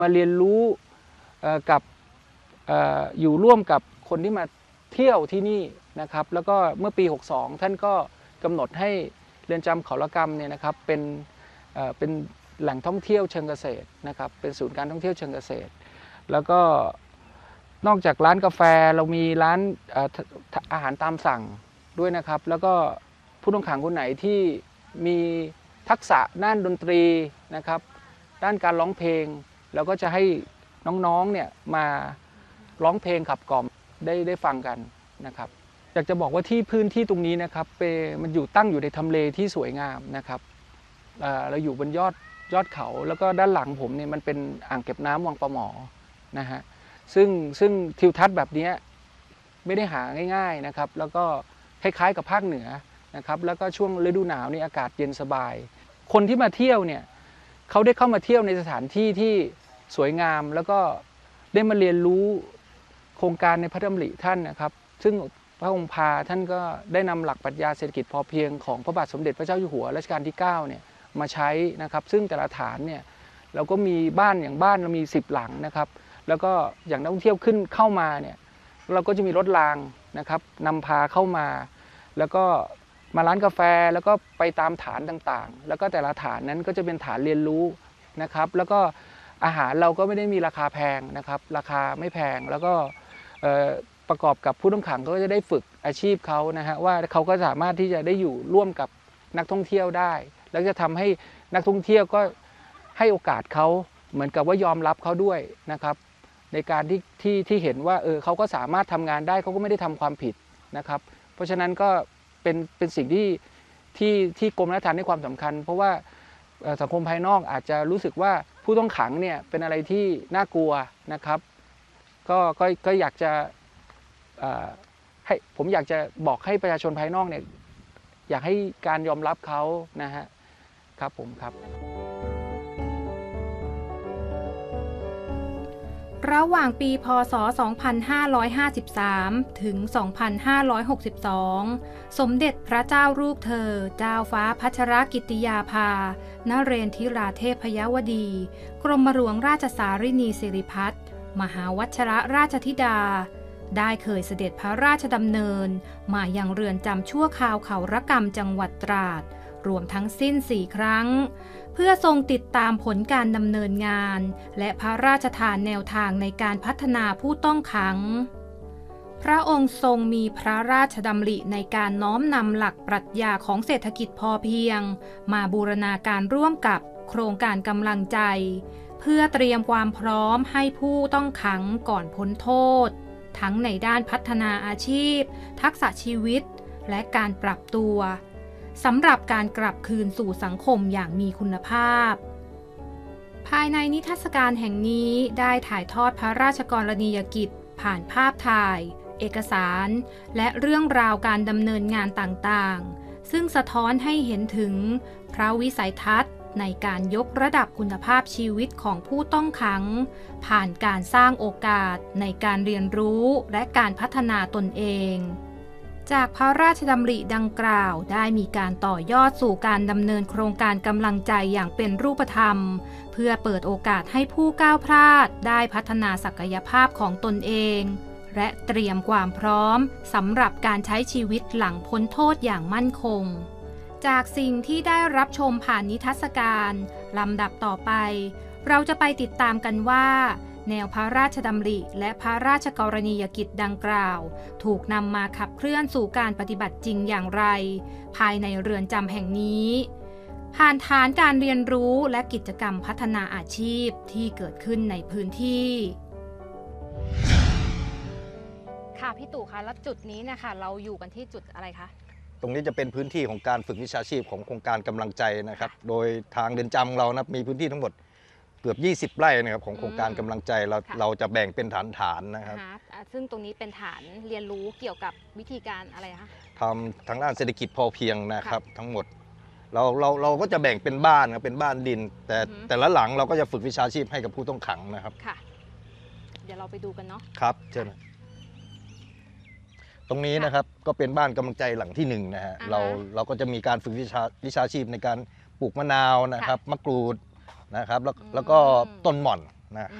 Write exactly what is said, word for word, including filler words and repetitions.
มาเรียนรู้กับอยู่ร่วมกับคนที่มาเที่ยวที่นี่นะครับแล้วก็เมื่อปีหกสองท่านก็กำหนดให้เรือนจำเขาละกำเนี่ยนะครับเป็นเป็นแหล่งท่องเที่ยวเชิงเกษตรนะครับเป็นศูนย์การท่องเที่ยวเชิงเกษตรแล้วก็นอกจากร้านกาแฟเรามีร้านอาหารตามสั่งด้วยนะครับแล้วก็ผู้ต้องขังคนไหนที่มีทักษะด้านดนตรีนะครับด้านการร้องเพลงเราก็จะให้น้องๆเนี่ยมาร้องเพลงขับกล่อมได้ได้ฟังกันนะครับอยากจะบอกว่าที่พื้นที่ตรงนี้นะครับมันอยู่ตั้งอยู่ในทำเลที่สวยงามนะครับเราอยู่บนยอดยอดเขาแล้วก็ด้านหลังผมเนี่ยมันเป็นอ่างเก็บน้ำวังปลาหมอนะฮะซึ่งซึ่งทิวทัศน์แบบนี้ไม่ได้หาง่ายๆนะครับแล้วก็คล้ายๆกับภาคเหนือนะครับแล้วก็ช่วงฤดูหนาวนี่อากาศเย็นสบายคนที่มาเที่ยวเนี่ยเขาได้เข้ามาเที่ยวในสถานที่ที่สวยงามแล้วก็ได้มาเรียนรู้โครงการในพระดำริท่านนะครับซึ่งพระองค์พาท่านก็ได้นำหลักปรัชญาเศรษฐกิจพอเพียงของพระบาทสมเด็จพระเจ้าอยู่หัวรัชกาลที่เก้าเนี่ยมาใช้นะครับซึ่งแต่ละฐานเนี่ยเราก็มีบ้านอย่างบ้านเรามีสิบหลังนะครับแล้วก็อย่างนักท่องเที่ยวขึ้นเข้ามาเนี่ยเราก็จะมีรถรางนะครับนำพาเข้ามาแล้วก็มาร้านกาแฟแล้วก็ไปตามฐานต่างๆแล้วก็แต่ละฐานนั้นก็จะเป็นฐานเรียนรู้นะครับแล้วก็อาหารเราก็ไม่ได้มีราคาแพงนะครับราคาไม่แพงแล้วก็ประกอบกับผู้ต้องขังก็จะได้ฝึกอาชีพเขานะฮะว่าเขาก็สามารถที่จะได้อยู่ร่วมกับนักท่องเที่ยวได้แล้วจะทำให้นักท่องเที่ยวก็ให้โอกาสเขาเหมือนกับว่ายอมรับเขาด้วยนะครับในการที่ที่ที่เห็นว่าเออเขาก็สามารถทำงานได้เขาก็ไม่ได้ทำความผิดนะครับเพราะฉะนั้นก็เป็นเป็นสิ่งที่ที่ที่กรมราชทัณฑ์ให้ความสำคัญเพราะว่าสังคมภายนอกอาจจะรู้สึกว่าผู้ต้องขังเนี่ยเป็นอะไรที่น่ากลัวนะครับก็ก็ก็อยากจะให้ผมอยากจะบอกให้ประชาชนภายนอกเนี่ยอยากให้การยอมรับเขานะฮะครับผมครับระหว่างปีพ.ศ. สองพันห้าร้อยห้าสิบสาม ถึง สองพันห้าร้อยหกสิบสอง สมเด็จพระเจ้าลูกเธอ เจ้าฟ้าพัชรกิติยาภานเรนทิราเทพยวดี กรมหลวงราชสารินีสิริพัฒน์มหาวัชรราชธิดาได้เคยเสด็จพระราชดำเนินมายังเรือนจำชั่วคราวเขาระกำจังหวัดตราดรวมทั้งสิ้นสี่ครั้งเพื่อทรงติดตามผลการดำเนินงานและพระราชทานแนวทางในการพัฒนาผู้ต้องขังพระองค์ทรงมีพระราชดำริในการน้อมนำหลักปรัชญาของเศรษฐกิจพอเพียงมาบูรณาการร่วมกับโครงการกำลังใจเพื่อเตรียมความพร้อมให้ผู้ต้องขังก่อนพ้นโทษทั้งในด้านพัฒนาอาชีพทักษะชีวิตและการปรับตัวสำหรับการกลับคืนสู่สังคมอย่างมีคุณภาพภายในนิทรรศการแห่งนี้ได้ถ่ายทอดพระราชกรณียกิจผ่านภาพถ่ายเอกสารและเรื่องราวการดำเนินงานต่างๆซึ่งสะท้อนให้เห็นถึงพระวิสัยทัศน์ในการยกระดับคุณภาพชีวิตของผู้ต้องขังผ่านการสร้างโอกาสในการเรียนรู้และการพัฒนาตนเองจากพระราชดำริดังกล่าวได้มีการต่อยอดสู่การดำเนินโครงการกำลังใจอย่างเป็นรูปธรรมเพื่อเปิดโอกาสให้ผู้ก้าวพลาดได้พัฒนาศักยภาพของตนเองและเตรียมความพร้อมสำหรับการใช้ชีวิตหลังพ้นโทษอย่างมั่นคงจากสิ่งที่ได้รับชมผ่านนิทรรศการลำดับต่อไปเราจะไปติดตามกันว่าแนวพระราชดำริและพระราชกรณียกิจดังกล่าวถูกนำมาขับเคลื่อนสู่การปฏิบัติจริงอย่างไรภายในเรือนจำแห่งนี้ผ่านฐานการเรียนรู้และกิจกรรมพัฒนาอาชีพที่เกิดขึ้นในพื้นที่ค่ะพี่ตู่คะแล้วจุดนี้นะคะเราอยู่กันที่จุดอะไรคะตรงนี้จะเป็นพื้นที่ของการฝึกวิชาชีพของโครงการกำลังใจนะครับโดยทางเรือนจำเรานะมีพื้นที่ทั้งหมดเกือบยี่สิบไร่นะครับของโครงการกำลังใจเราเราจะแบ่งเป็นฐานฐานนะครับซึ่งตรงนี้เป็นฐานเรียนรู้เกี่ยวกับวิธีการอะไรคะทำทางด้านเศรษฐกิจพอเพียงนะครับทั้งหมดเราเราเราก็จะแบ่งเป็นบ้านเป็นบ้านดินแต่แต่ละหลังเราก็จะฝึกวิชาชีพให้กับผู้ต้องขังนะครับค่ะเดี๋ยวเราไปดูกันเนาะครับเชิญตรงนี้นะครับก็เป็นบ้านกำลังใจหลังที่หนึ่งนะฮะเราเราก็จะมีการฝึกวิชาวิชาชีพในการปลูกมะนาวนะครับมะกรูดนะครับแล้วแล้วก็ต้นหม่อนนะ